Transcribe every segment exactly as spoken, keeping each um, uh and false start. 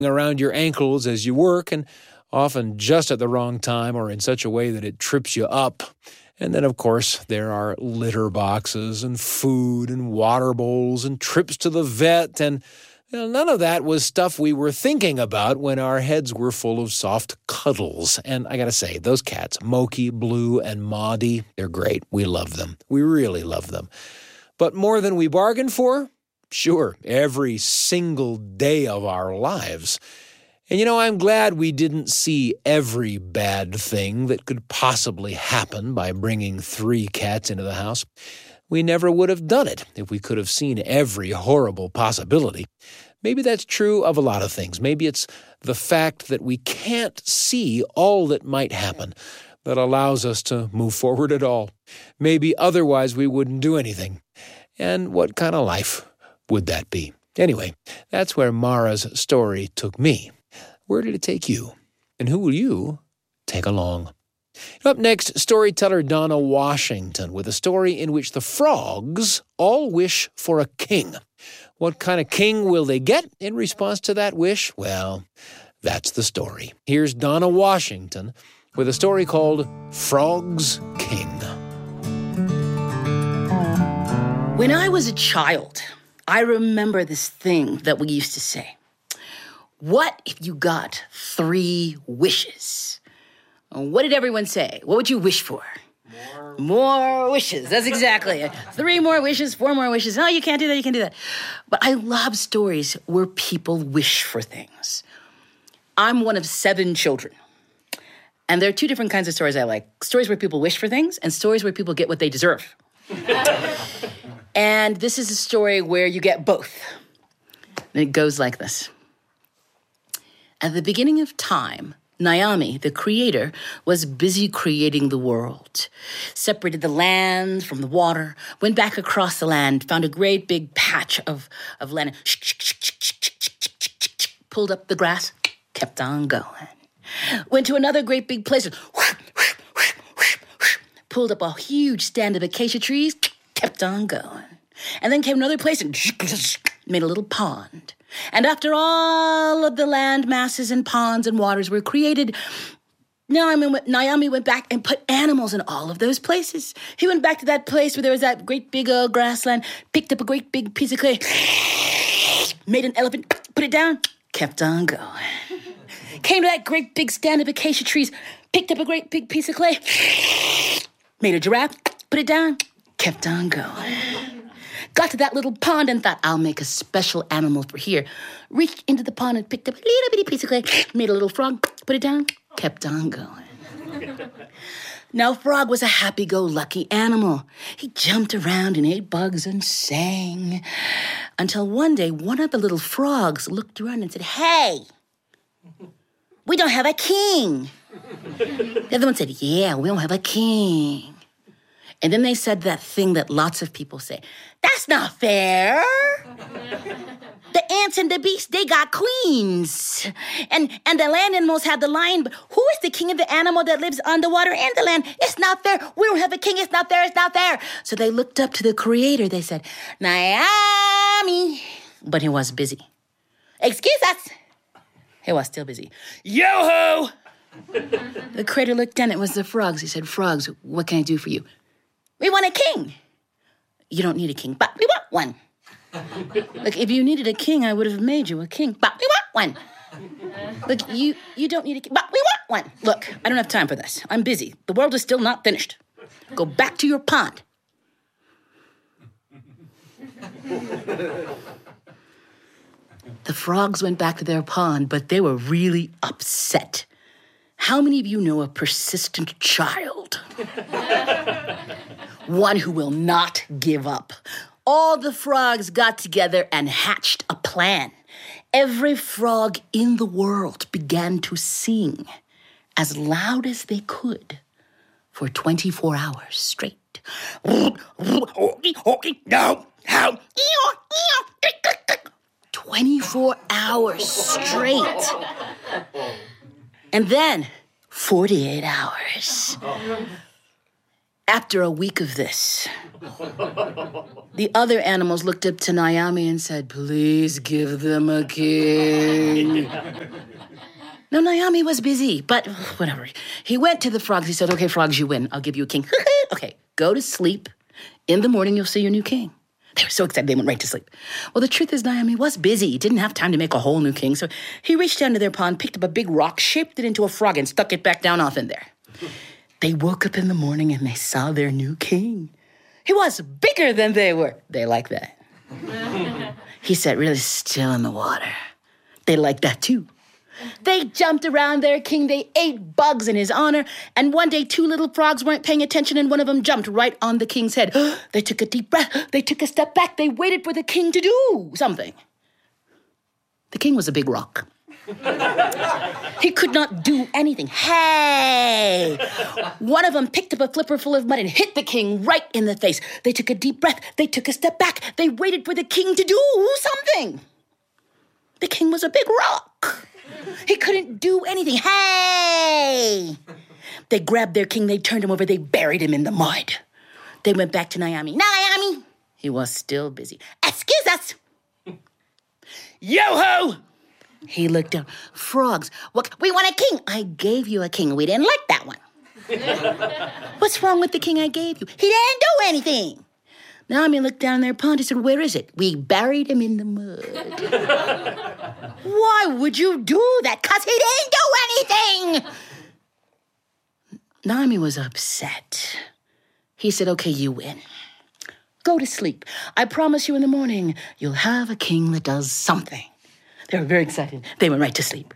around your ankles as you work, and often just at the wrong time or in such a way that it trips you up. And then, of course, there are litter boxes and food and water bowls and trips to the vet, and well, none of that was stuff we were thinking about when our heads were full of soft cuddles. And I gotta say, those cats, Moki, Blue, and Maudie, they're great. We love them. We really love them. But more than we bargained for? Sure, every single day of our lives. And you know, I'm glad we didn't see every bad thing that could possibly happen by bringing three cats into the house. We never would have done it if we could have seen every horrible possibility. Maybe that's true of a lot of things. Maybe it's the fact that we can't see all that might happen that allows us to move forward at all. Maybe otherwise we wouldn't do anything. And what kind of life would that be? Anyway, that's where Mara's story took me. Where did it take you? And who will you take along? Up next, storyteller Donna Washington with a story in which the frogs all wish for a king. What kind of king will they get in response to that wish? Well, that's the story. Here's Donna Washington with a story called Frog's King. When I was a child, I remember this thing that we used to say. What if you got three wishes? What did everyone say? What would you wish for? More, more wishes. That's exactly it. Three more wishes, four more wishes. Oh, you can't do that, you can't do that. But I love stories where people wish for things. I'm one of seven children. And there are two different kinds of stories I like. Stories where people wish for things and stories where people get what they deserve. And this is a story where you get both. And it goes like this. At the beginning of time, Naomi, the creator, was busy creating the world. Separated the land from the water, went back across the land, found a great big patch of, of land, pulled up the grass, kept on going. Went to another great big place, pulled up a huge stand of acacia trees, kept on going. And then came another place and made a little pond. And after all of the land masses and ponds and waters were created, Naomi went back and put animals in all of those places. He went back to that place where there was that great big uh, grassland, picked up a great big piece of clay, made an elephant, put it down, kept on going. Came to that great big stand of acacia trees, picked up a great big piece of clay, made a giraffe, put it down, kept on going. Got to that little pond and thought, I'll make a special animal for here. Reached into the pond and picked up a little bitty piece of clay, made a little frog, put it down, kept on going. Now, Frog was a happy-go-lucky animal. He jumped around and ate bugs and sang. Until one day, one of the little frogs looked around and said, hey, we don't have a king. The other one said, yeah, we don't have a king. And then they said that thing that lots of people say, that's not fair. The ants and the beasts, they got queens. And and the land animals have the lion, but who is the king of the animal that lives on the water and the land? It's not fair. We don't have a king. It's not fair. It's not fair. So they looked up to the creator. They said, Naomi. But he was busy. Excuse us. He was still busy. Yo-ho! The creator looked down. It was the frogs. He said, frogs, what can I do for you? We want a king. You don't need a king, but we want one. Look, if you needed a king, I would have made you a king, but we want one. Look, you, you don't need a king, but we want one. Look, I don't have time for this. I'm busy. The world is still not finished. Go back to your pond. The frogs went back to their pond, but they were really upset. How many of you know a persistent child? One who will not give up. All the frogs got together and hatched a plan. Every frog in the world began to sing as loud as they could for twenty-four hours straight. twenty-four hours straight. And then forty-eight hours. After a week of this, the other animals looked up to Naomi and said, please give them a king. No, Naomi was busy, but whatever. He went to the frogs. He said, okay, frogs, you win. I'll give you a king. Okay, go to sleep. In the morning, you'll see your new king. They were so excited, they went right to sleep. Well, the truth is, Naomi was busy. He didn't have time to make a whole new king, so he reached down to their pond, picked up a big rock, shaped it into a frog, and stuck it back down off in there. They woke up in the morning and they saw their new king. He was bigger than they were. They like that. He sat really still in the water. They liked that too. They jumped around their king. They ate bugs in his honor. And one day, two little frogs weren't paying attention, and one of them jumped right on the king's head. They took a deep breath. They took a step back. They waited for the king to do something. The king was a big rock. He could not do anything. Hey! One of them picked up a flipper full of mud and hit the king right in the face. They took a deep breath. They took a step back. They waited for the king to do something. The king was a big rock. He couldn't do anything. Hey! They grabbed their king. They turned him over. They buried him in the mud. They went back to Naomi. Naomi! He was still busy. Excuse us! Yo-ho! He looked down. Frogs, what, we want a king. I gave you a king. We didn't like that one. What's wrong with the king I gave you? He didn't do anything. Naomi looked down their pond and said, where is it? We buried him in the mud. Why would you do that? Because he didn't do anything. Naomi was upset. He said, okay, you win. Go to sleep. I promise you in the morning, you'll have a king that does something. They were very excited. They went right to sleep.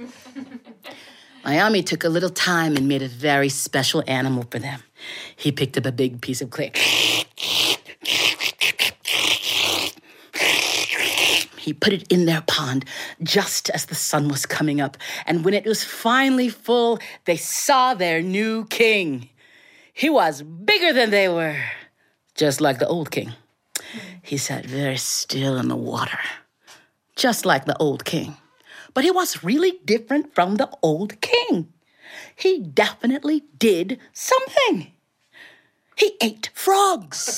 Naomi took a little time and made a very special animal for them. He picked up a big piece of clay. He put it in their pond just as the sun was coming up. And when it was finally full, they saw their new king. He was bigger than they were, just like the old king. He sat very still in the water, just like the old king. But he was really different from the old king. He definitely did something. He ate frogs.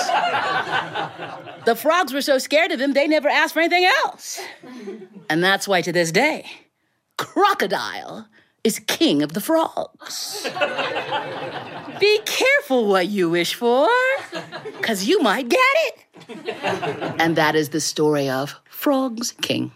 The frogs were so scared of him, they never asked for anything else. And that's why to this day, Crocodile is king of the frogs. Be careful what you wish for, because you might get it. And that is the story of Frogs King.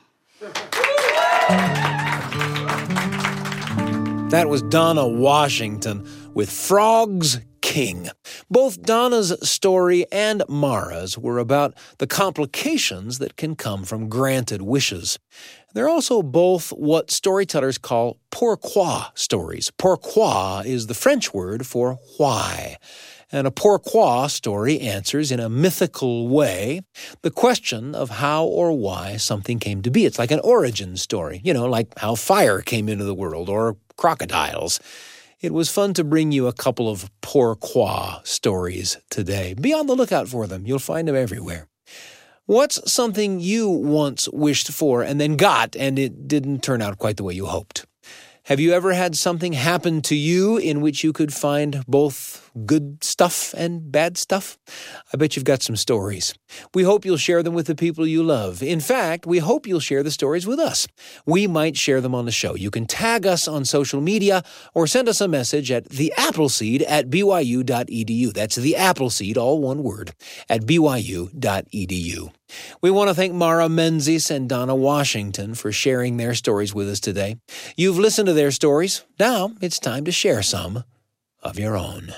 That was Donna Washington with Frogs King. Both Donna's story and Mara's were about the complications that can come from granted wishes. They're also both what storytellers call pourquoi stories. Pourquoi is the French word for why. And a pourquoi story answers in a mythical way the question of how or why something came to be. It's like an origin story, you know, like how fire came into the world or crocodiles. It was fun to bring you a couple of pourquoi stories today. Be on the lookout for them. You'll find them everywhere. What's something you once wished for and then got and it didn't turn out quite the way you hoped? Have you ever had something happen to you in which you could find both good stuff and bad stuff? I bet you've got some stories. We hope you'll share them with the people you love. In fact, we hope you'll share the stories with us. We might share them on the show. You can tag us on social media or send us a message at the Appleseed at b y u dot e d u. That's the Appleseed, all one word, at b y u dot e d u. We want to thank Mara Menzies and Donna Washington for sharing their stories with us today. You've listened to their stories. Now it's time to share some of your own.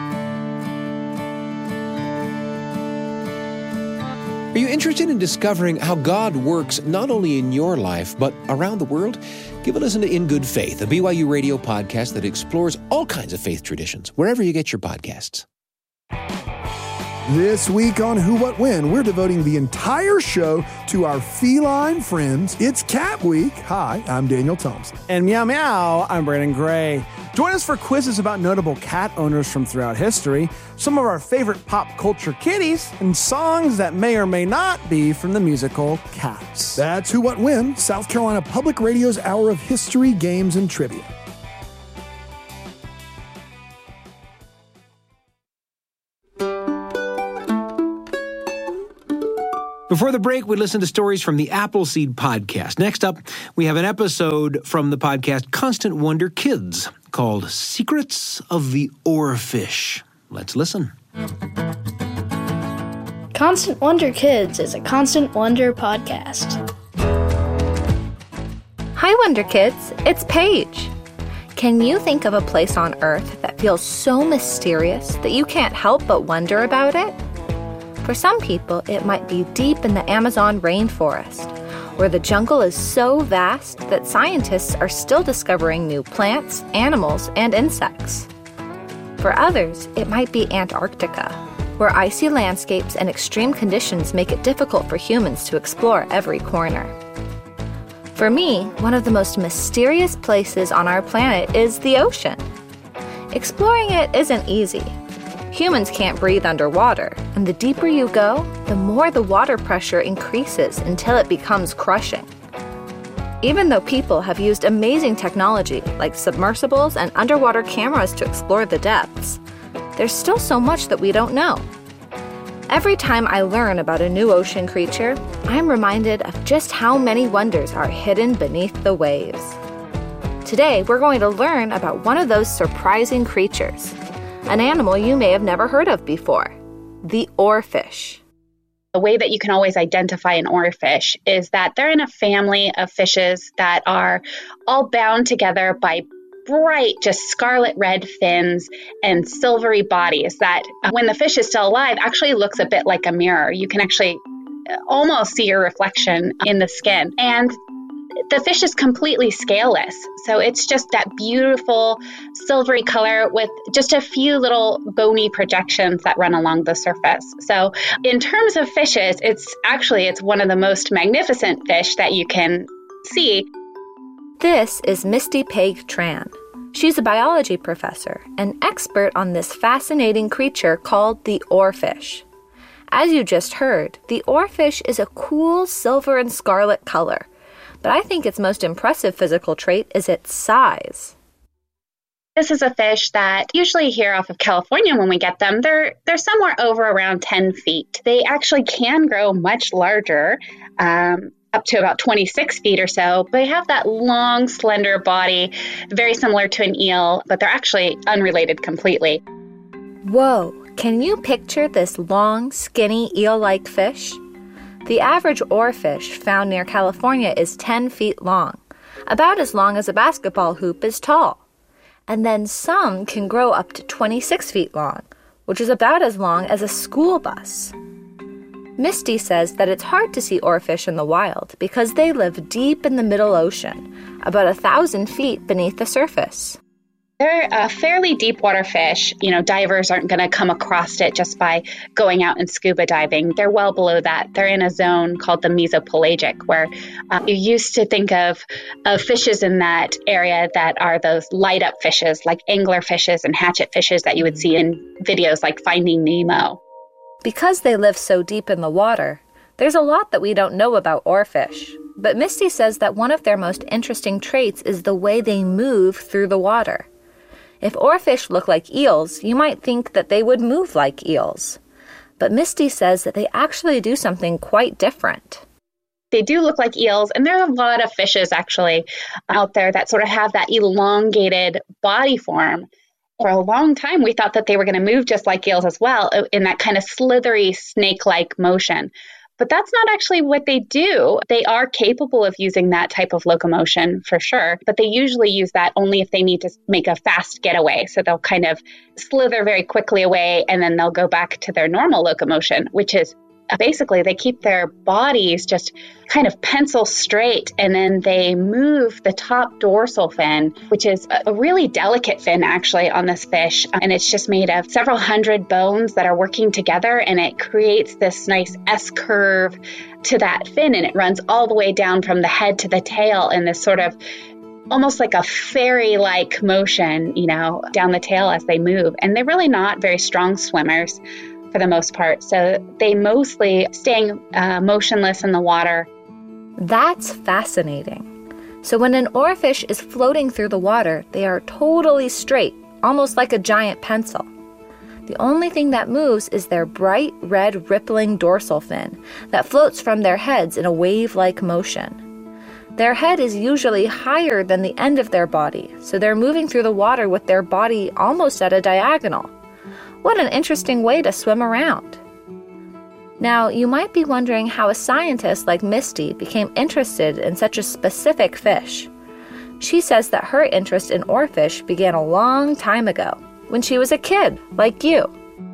Are you interested in discovering how God works not only in your life, but around the world? Give a listen to In Good Faith, a B Y U radio podcast that explores all kinds of faith traditions, wherever you get your podcasts. This week on Who, What, When, we're devoting the entire show to our feline friends. It's Cat Week. Hi, I'm Daniel Thompson. And meow meow, I'm Brandon Gray. Join us for quizzes about notable cat owners from throughout history, some of our favorite pop culture kitties, and songs that may or may not be from the musical Cats. That's Who, What, When, South Carolina Public Radio's hour of history, games, and trivia. Before the break, we listened to stories from the Appleseed podcast. Next up, we have an episode from the podcast Constant Wonder Kids called Secrets of the Oarfish. Let's listen. Constant Wonder Kids is a Constant Wonder podcast. Hi, Wonder Kids. It's Paige. Can you think of a place on Earth that feels so mysterious that you can't help but wonder about it? For some people, it might be deep in the Amazon rainforest, where the jungle is so vast that scientists are still discovering new plants, animals, and insects. For others, it might be Antarctica, where icy landscapes and extreme conditions make it difficult for humans to explore every corner. For me, one of the most mysterious places on our planet is the ocean. Exploring it isn't easy. Humans can't breathe underwater, and the deeper you go, the more the water pressure increases until it becomes crushing. Even though people have used amazing technology like submersibles and underwater cameras to explore the depths, there's still so much that we don't know. Every time I learn about a new ocean creature, I'm reminded of just how many wonders are hidden beneath the waves. Today, we're going to learn about one of those surprising creatures, an animal you may have never heard of before, the oarfish. The way that you can always identify an oarfish is that they're in a family of fishes that are all bound together by bright, just scarlet red fins and silvery bodies that, when the fish is still alive, actually looks a bit like a mirror. You can actually almost see your reflection in the skin. And the fish is completely scaleless. So it's just that beautiful silvery color with just a few little bony projections that run along the surface. So in terms of fishes, it's actually, it's one of the most magnificent fish that you can see. This is Misty Paige Tran. She's a biology professor, an expert on this fascinating creature called the oarfish. As you just heard, the oarfish is a cool silver and scarlet color. But I think its most impressive physical trait is its size. This is a fish that usually here off of California when we get them, they're they're somewhere over around ten feet. They actually can grow much larger, um, up to about twenty-six feet or so. They have that long, slender body, very similar to an eel, but they're actually unrelated completely. Whoa, can you picture this long, skinny, eel-like fish? The average oarfish found near California is ten feet long, about as long as a basketball hoop is tall. And then some can grow up to twenty-six feet long, which is about as long as a school bus. Misty says that it's hard to see oarfish in the wild because they live deep in the middle ocean, about a thousand feet beneath the surface. They're a fairly deep water fish. You know, divers aren't going to come across it just by going out and scuba diving. They're well below that. They're in a zone called the mesopelagic, where uh, you used to think of, of fishes in that area that are those light up fishes, like angler fishes and hatchet fishes that you would see in videos like Finding Nemo. Because they live so deep in the water, there's a lot that we don't know about oarfish. But Misty says that one of their most interesting traits is the way they move through the water. If oarfish look like eels, you might think that they would move like eels. But Misty says that they actually do something quite different. They do look like eels, and there are a lot of fishes actually out there that sort of have that elongated body form. For a long time, we thought that they were going to move just like eels as well, in that kind of slithery snake-like motion. But that's not actually what they do. They are capable of using that type of locomotion for sure, but they usually use that only if they need to make a fast getaway. So they'll kind of slither very quickly away, and then they'll go back to their normal locomotion, which is basically they keep their bodies just kind of pencil straight, and then they move the top dorsal fin, which is a really delicate fin actually on this fish. And it's just made of several hundred bones that are working together, and it creates this nice S-curve to that fin, and it runs all the way down from the head to the tail in this sort of almost like a fairy-like motion, you know, down the tail as they move. And they're really not very strong swimmers for the most part. So they mostly staying uh, motionless in the water. That's fascinating. So when an oarfish is floating through the water, they are totally straight, almost like a giant pencil. The only thing that moves is their bright red rippling dorsal fin that floats from their heads in a wave-like motion. Their head is usually higher than the end of their body, so they're moving through the water with their body almost at a diagonal. What an interesting way to swim around. Now, you might be wondering how a scientist like Misty became interested in such a specific fish. She says that her interest in oarfish began a long time ago, when she was a kid, like you.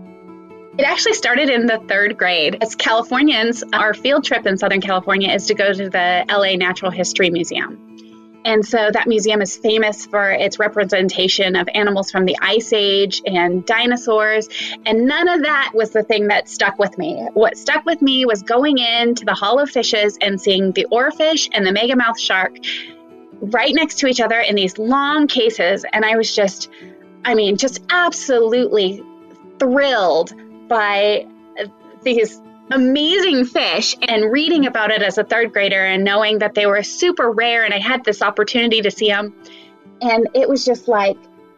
It actually started in the third grade. As Californians, our field trip in Southern California is to go to the L A Natural History Museum. And so that museum is famous for its representation of animals from the Ice Age and dinosaurs. And none of that was the thing that stuck with me. What stuck with me was going into the Hall of Fishes and seeing the oarfish and the megamouth shark right next to each other in these long cases. And I was just, I mean, just absolutely thrilled by these amazing fish and reading about it as a third grader and knowing that they were super rare and I had this opportunity to see them. And it was just like,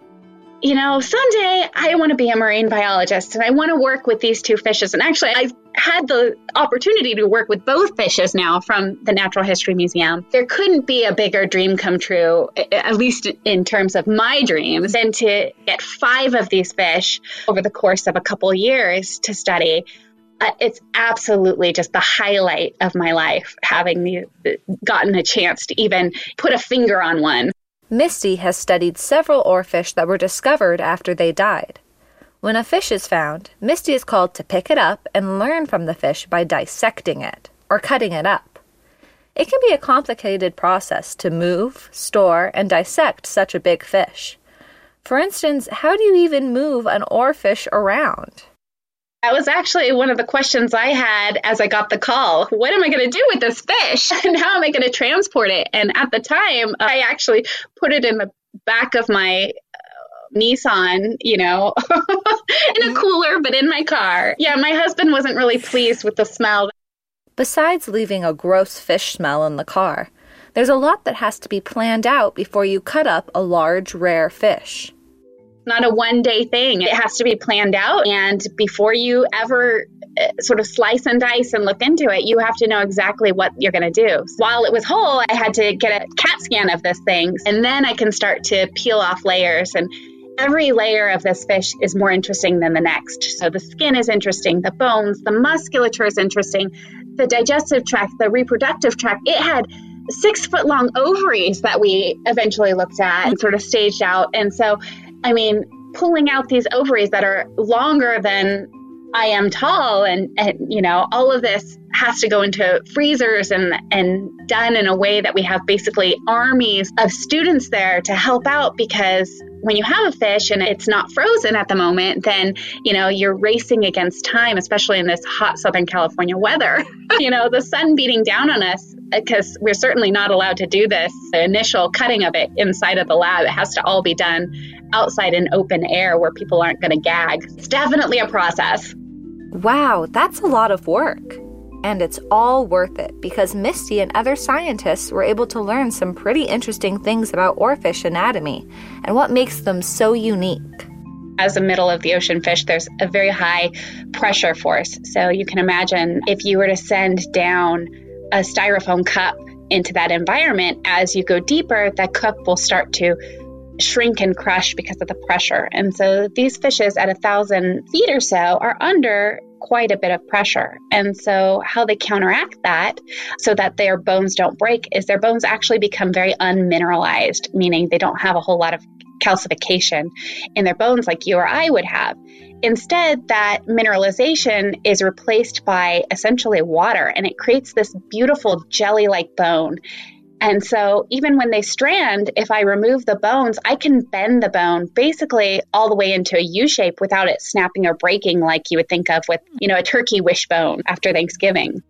you know, someday I want to be a marine biologist and I want to work with these two fishes. And actually, I've had the opportunity to work with both fishes now from the Natural History Museum. There couldn't be a bigger dream come true, at least in terms of my dreams, than to get five of these fish over the course of a couple years to study. Uh, it's absolutely just the highlight of my life, having the, gotten a chance to even put a finger on one. Misty has studied several oarfish that were discovered after they died. When a fish is found, Misty is called to pick it up and learn from the fish by dissecting it, or cutting it up. It can be a complicated process to move, store, and dissect such a big fish. For instance, how do you even move an oarfish around? That was actually one of the questions I had as I got the call. What am I going to do with this fish? And how am I going to transport it? And at the time, I actually put it in the back of my uh, Nissan, you know, in a cooler, but in my car. Yeah, my husband wasn't really pleased with the smell. Besides leaving a gross fish smell in the car, there's a lot that has to be planned out before you cut up a large, rare fish. Not a one-day thing. It has to be planned out. And before you ever uh, sort of slice and dice and look into it, you have to know exactly what you're going to do. While it was whole, I had to get a CAT scan of this thing. And then I can start to peel off layers. And every layer of this fish is more interesting than the next. So the skin is interesting, the bones, the musculature is interesting, the digestive tract, the reproductive tract. It had six foot long ovaries that we eventually looked at and sort of staged out. And so I mean, pulling out these ovaries that are longer than I am tall and, and, you know, all of this has to go into freezers and, and done in a way that we have basically armies of students there to help out, because when you have a fish and it's not frozen at the moment, then, you know, you're racing against time, especially in this hot Southern California weather. You know, the sun beating down on us, because we're certainly not allowed to do this, the initial cutting of it inside of the lab. It has to all be done outside in open air where people aren't going to gag. It's definitely a process. Wow, that's a lot of work. And it's all worth it because Misty and other scientists were able to learn some pretty interesting things about oarfish anatomy and what makes them so unique. As a middle of the ocean fish, there's a very high pressure force. So you can imagine if you were to send down a styrofoam cup into that environment, as you go deeper, that cup will start to shrink and crush because of the pressure. And so these fishes at a thousand feet or so are under quite a bit of pressure. And so how they counteract that so that their bones don't break is their bones actually become very unmineralized, meaning they don't have a whole lot of calcification in their bones like you or I would have. Instead, that mineralization is replaced by essentially water, and it creates this beautiful jelly-like bone. And so even when they strand, if I remove the bones, I can bend the bone basically all the way into a U shape without it snapping or breaking like you would think of with, you know, a turkey wishbone after Thanksgiving.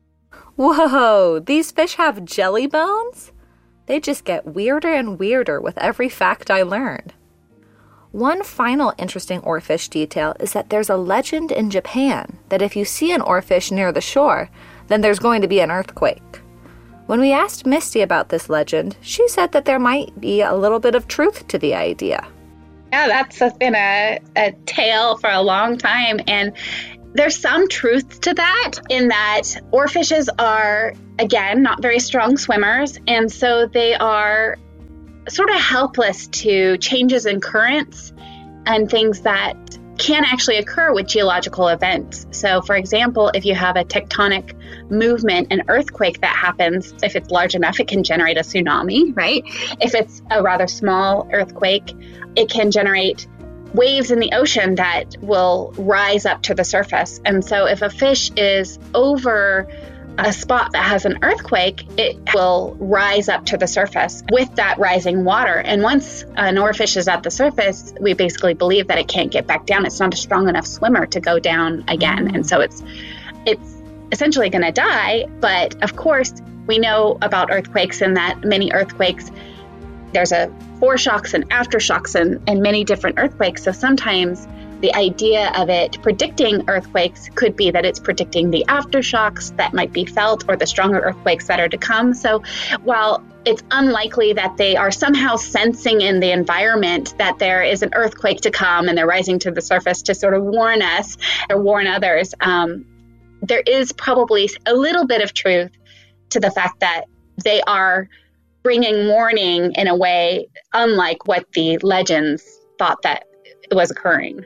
Whoa, these fish have jelly bones? They just get weirder and weirder with every fact I learned. One final interesting oarfish detail is that there's a legend in Japan that if you see an oarfish near the shore, then there's going to be an earthquake. When we asked Misty about this legend, she said that there might be a little bit of truth to the idea. Yeah, that's been a, a tale for a long time. And there's some truth to that in that oarfishes are, again, not very strong swimmers. And so they are sort of helpless to changes in currents and things that can actually occur with geological events. So, for example, if you have a tectonic movement, an earthquake that happens, if it's large enough, it can generate a tsunami, right? If it's a rather small earthquake, it can generate waves in the ocean that will rise up to the surface. And so if a fish is over a spot that has an earthquake, it will rise up to the surface with that rising water. And once an oarfish is at the surface, we basically believe that it can't get back down. It's not a strong enough swimmer to go down again. And so it's it's essentially going to die. But of course, we know about earthquakes and that many earthquakes, there's a foreshocks and aftershocks and, and many different earthquakes. So sometimes the idea of it predicting earthquakes could be that it's predicting the aftershocks that might be felt or the stronger earthquakes that are to come. So while it's unlikely that they are somehow sensing in the environment that there is an earthquake to come and they're rising to the surface to sort of warn us or warn others, um, there is probably a little bit of truth to the fact that they are bringing warning in a way unlike what the legends thought that was occurring.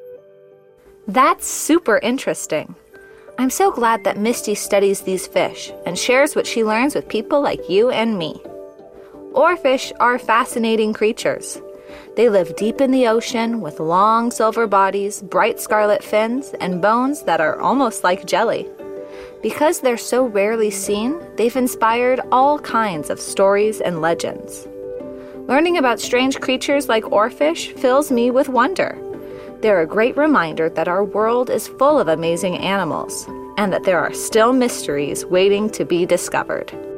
That's super interesting. I'm so glad that Misty studies these fish and shares what she learns with people like you and me. Oarfish are fascinating creatures. They live deep in the ocean with long silver bodies, bright scarlet fins, and bones that are almost like jelly. Because they're so rarely seen, they've inspired all kinds of stories and legends. Learning about strange creatures like oarfish fills me with wonder. They're a great reminder that our world is full of amazing animals, and that there are still mysteries waiting to be discovered.